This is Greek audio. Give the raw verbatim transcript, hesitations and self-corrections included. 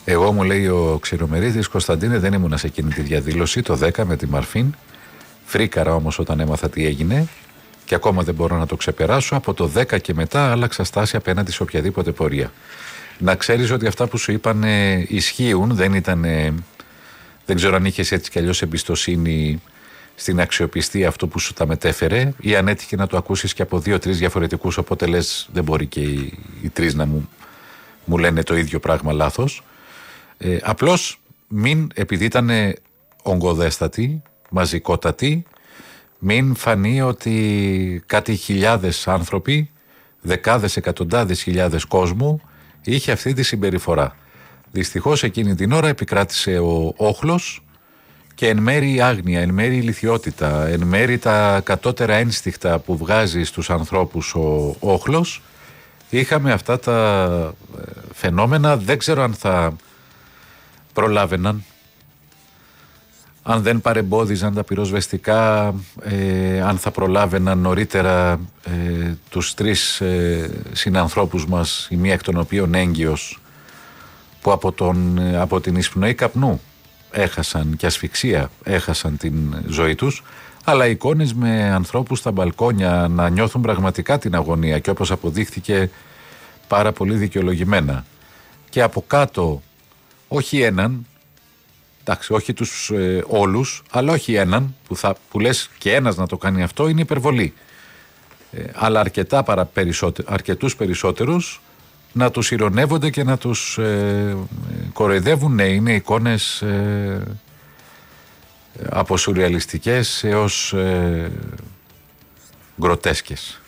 Εγώ, μου λέει ο Ξηρομερίδης, Κωνσταντίνε, δεν ήμουνα σε εκείνη τη διαδήλωση το δέκα με τη Μαρφίν. Φρίκαρα όμως όταν έμαθα τι έγινε και ακόμα δεν μπορώ να το ξεπεράσω. Από το δέκα και μετά άλλαξα στάση απέναντι σε οποιαδήποτε πορεία. Να ξέρεις ότι αυτά που σου είπαν ε, ισχύουν, δεν ήταν. Ε, δεν ξέρω αν είχες έτσι κι αλλιώς εμπιστοσύνη στην αξιοπιστία αυτού που σου τα μετέφερε, ή αν έτυχε να το ακούσεις και από δύο-τρεις διαφορετικούς. Οπότε λες, δεν μπορεί και οι, οι τρεις να μου, μου λένε το ίδιο πράγμα λάθος. Ε, απλώς μην, επειδή ήταν ογκοδέστατοι, μαζικότατοι, μην φανεί ότι κάτι χιλιάδες άνθρωποι, δεκάδες, εκατοντάδες χιλιάδες κόσμου είχε αυτή τη συμπεριφορά. Δυστυχώς εκείνη την ώρα επικράτησε ο όχλος και εν μέρει η άγνοια, εν μέρει η ηλιθιότητα, εν μέρει τα κατώτερα ένστικτα που βγάζει στους ανθρώπους ο όχλος. Είχαμε αυτά τα φαινόμενα, δεν ξέρω αν θα προλάβαιναν, αν δεν παρεμπόδιζαν τα πυροσβεστικά, ε, αν θα προλάβαιναν νωρίτερα ε, τους τρεις ε, συνανθρώπους μας, η μία εκ των οποίων έγκυος, που από, τον, από την εισπνοή καπνού έχασαν και ασφυξία, έχασαν την ζωή τους, αλλά εικόνες με ανθρώπους στα μπαλκόνια να νιώθουν πραγματικά την αγωνία και όπως αποδείχθηκε πάρα πολύ δικαιολογημένα. Και από κάτω, όχι έναν, εντάξει, όχι τους ε, όλους, αλλά όχι έναν, που, θα, που λες και ένας να το κάνει αυτό είναι υπερβολή. Ε, αλλά αρκετά παρα, περισσότε, αρκετούς περισσότερους να τους ειρωνεύονται και να τους ε, κοροϊδεύουν. Ναι, είναι εικόνες ε, από σουρεαλιστικές έως ε, γκροτέσκες.